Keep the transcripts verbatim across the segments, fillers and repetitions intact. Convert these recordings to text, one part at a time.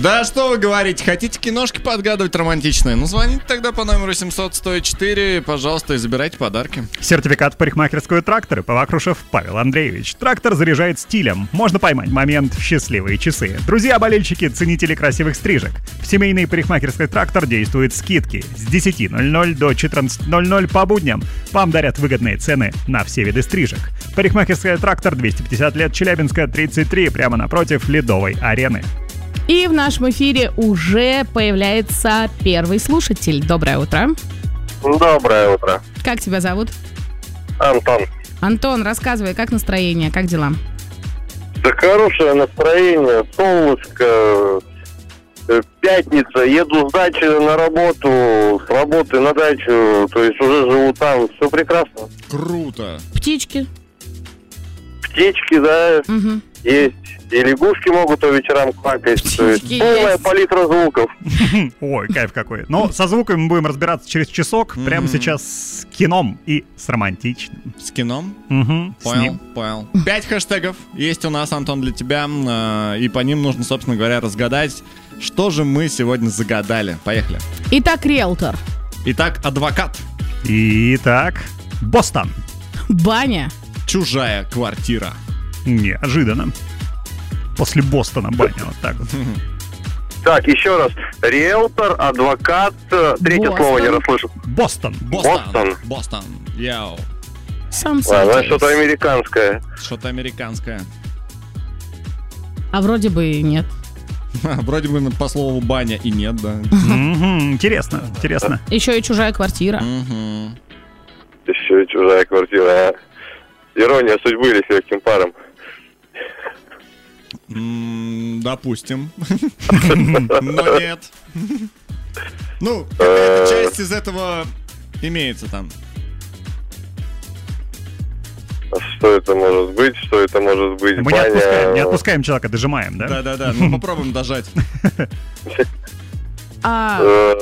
Да что вы говорите, хотите киношки подгадывать романтичные? Ну, звоните тогда по номеру семьсот сто четыре, пожалуйста, и забирайте подарки. Сертификат в парикмахерскую «Трактор». Повакрушев Павел Андреевич. «Трактор» заряжает стилем. Можно поймать момент в счастливые часы. Друзья, болельщики, ценители красивых стрижек. В семейной парикмахерской «Трактор» действуют скидки. С десяти ноль-ноль до четырнадцати ноль-ноль по будням. Вам дарят выгодные цены на все виды стрижек. Парикмахерская «Трактор», двести пятьдесят лет, Челябинска, тридцать три, прямо напротив Ледовой арены. И в нашем эфире уже появляется первый слушатель. Доброе утро. Доброе утро. Как тебя зовут? Антон. Антон, рассказывай, как настроение, как дела? Да хорошее настроение, солнышко, пятница, еду с дачи на работу, с работы на дачу, то есть уже живу там, все прекрасно. Круто. Птички? Птички, да, угу. Есть. И лягушки могут по вечерам квакать. Птички то есть полная есть. палитра звуков. Ой, кайф какой. Но со звуками мы будем разбираться через часок. Прямо сейчас с кином и с романтичным. С кином? Угу, понял, понял. Пять хэштегов есть у нас, Антон, для тебя. И по ним нужно, собственно говоря, разгадать, что же мы сегодня загадали. Поехали. Итак, риэлтор. Итак, адвокат. Итак, Бостон. Баня. Чужая квартира. Неожиданно. После Бостона баня, вот так вот. Так, еще раз. Риэлтор, адвокат. Третье Бостон. слово не расслышал. Бостон. Бостон. Бостон. Йоу. Сам Ладно, сам. что-то американское. Что-то американское. А вроде бы и нет. Вроде бы по слову баня и нет, да. Мгм, Интересно, интересно. Еще и чужая квартира. Мгм. Еще и чужая квартира. а. Ирония судьбы или с легким паром. М, Допустим. Но нет. Ну, какая-то часть из этого имеется там. А что это может быть? Что это может быть? Мы не Баня. отпускаем, не отпускаем человека, дожимаем, да? Да-да-да, ну попробуем дожать. А, Э,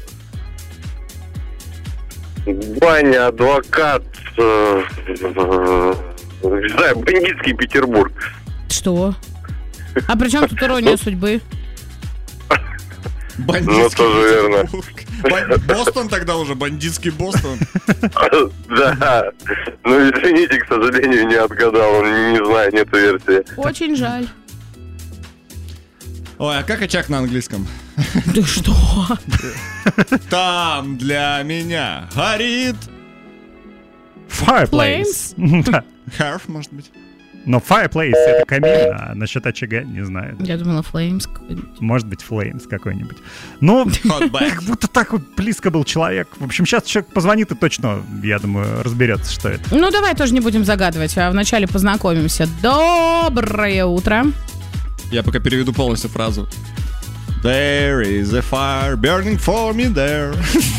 Баня, адвокат. э, э, Не знаю, бандитский Петербург. что? А при чем тут ирония судьбы? Бандитский Ну, тоже верно. Петербург. Бан- Бостон тогда уже, бандитский Бостон. Да. Ну, извините, к сожалению, не отгадал. Не знаю, нету версии. Очень жаль. Ой, а как очаг на английском? Ты что? Там для меня горит Fireplace. Да. Харф, может быть. Но Fireplace — это камин, а насчет очага не знаю. Я думала, Flames какой-нибудь. Может быть, Flames какой-нибудь. Ну, Hot bag. как будто так вот близко был человек. В общем, сейчас человек позвонит и точно, я думаю, разберется, что это. Ну, давай тоже не будем загадывать, а вначале познакомимся. Доброе утро. Я пока переведу полностью фразу. There is a fire burning for me there.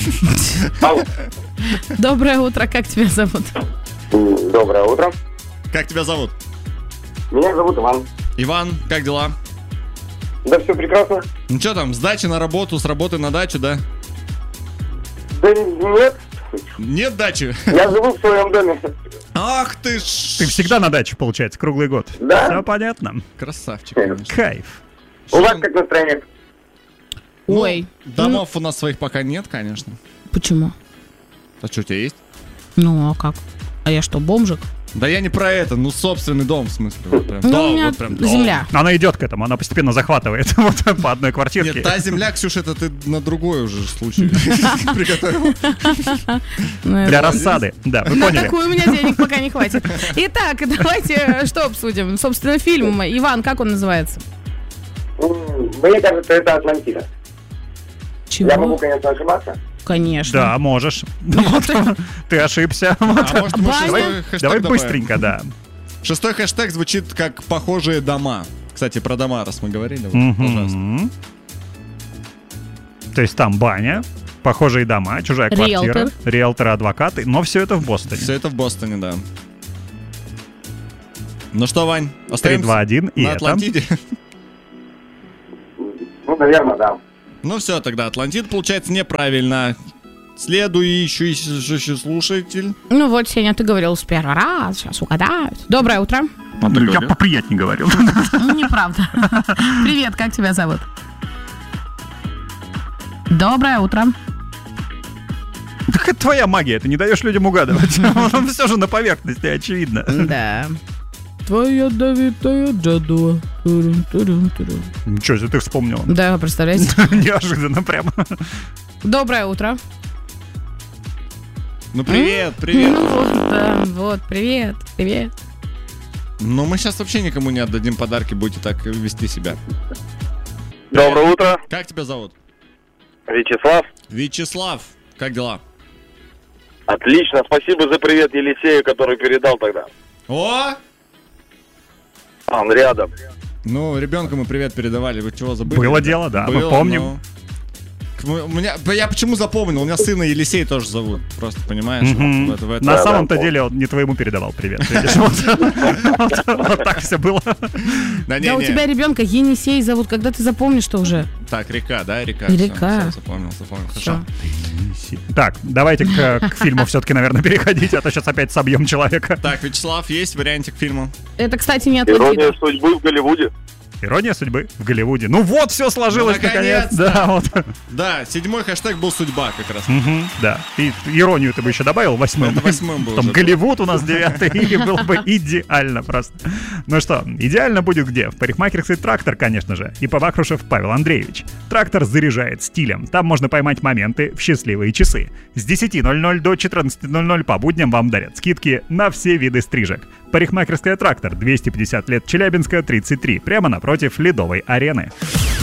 Доброе утро, как тебя зовут? Доброе утро. Как тебя зовут? Меня зовут Иван. Иван, как дела? Да все прекрасно. Ну что там, с дачи на работу, с работы на дачу, да? Да нет, Нет дачи? я живу в своем доме. Ах ты ж... Ты всегда на даче, получается, круглый год. Да. Все понятно. Красавчик, конечно. Кайф. У вас как настроение? Ну, Ой. домов у нас своих пока нет, конечно. Почему? А что у тебя есть? Ну, а как? А я что, бомжик? Да я не про это, ну собственный дом, в смысле. Вот прям. Ну, Дом, у меня вот прям дом. земля. Она идет к этому, она постепенно захватывает вот по одной квартирке. Нет, та земля, Ксюша, это ты на другой уже случай приготовил. Для рассады. Да, вы На поняли. такую у меня денег пока не хватит. Итак, давайте что обсудим? Собственно, фильм. Иван, как он называется? Мне кажется, это Атлантида. Я могу, Чего? конечно, ошибаться. Конечно. Да, можешь. Вот, ты ошибся. А может мы Баня? шестой хэштег Давай добавим? быстренько, да. Шестой хэштег звучит как «похожие дома». Кстати, про дома, раз мы говорили. Вот, пожалуйста. Мгм. То есть там баня, похожие дома, чужая квартира, Риэлтор. риэлторы, адвокаты, но все это в Бостоне. Все это в Бостоне, да. Ну что, Вань, три, остаемся два, один, и на это. Атлантиде? Ну, наверное, да. Ну все, тогда Атлантид, получается, неправильно. Следующий слушатель. Ну вот, Сеня, ты говорил с первого раза, сейчас угадают. Доброе утро. Я поприятнее говорил. Ну, неправда. Привет, как тебя зовут? Доброе утро. Так это твоя магия, ты не даешь людям угадывать. Все же на поверхности, очевидно. Да. Твоя ядовитая джадуа. Ничего себе, ты вспомнила. Да, представляете? Неожиданно прямо. Доброе утро. Ну, привет, привет. Ну вот, да, вот, привет, привет. Ну, мы сейчас вообще никому не отдадим подарки, будете так вести себя. Доброе утро. Как тебя зовут? Вячеслав. Вячеслав, как дела? Отлично. Спасибо за привет Елисею, который передал тогда. О! А, он рядом. Ну, ребенку мы привет передавали, вы чего забыли? Было дело, да, мы Было, помним. но- К- У меня, я почему запомнил? У меня сына Елисей тоже зовут. Просто понимаешь? Мгм. Вот, в этом- На Да, самом-то да, деле он не твоему передавал привет. Видишь, вот вот- вот так все было. Да, не, Да, у не. тебя ребенка Енисей зовут, когда ты запомнишь, что уже. Так, река, да, река. И Всё, река. всё, запомнил, запомнил. Всё. Хорошо. Так, давайте к, к фильму все-таки, наверное, переходить, а то сейчас опять собьем человека. Так, Вячеслав, есть вариантик фильма? Это, кстати, не Ирония Атлантида. судьбы в Голливуде. Ирония судьбы в Голливуде. Ну вот, все сложилось Ну, наконец. наконец-то. Да, вот. Да, седьмой хэштег был судьба как раз. Мгм, да. И иронию ты бы еще добавил восьмым. Это восьмым был Там уже. Голливуд у нас девятый, и было бы идеально просто. Ну что, идеально будет где? В парикмахерской «Трактор», конечно же. И Повахрушев Павел Андреевич. «Трактор» заряжает стилем. Там можно поймать моменты в счастливые часы. С десяти ноль-ноль до четырнадцати ноль-ноль по будням вам дарят скидки на все виды стрижек. Парикмахерская «Трактор», двести пятьдесят лет Челябинска, тридцать три, прямо напротив Ледовой арены.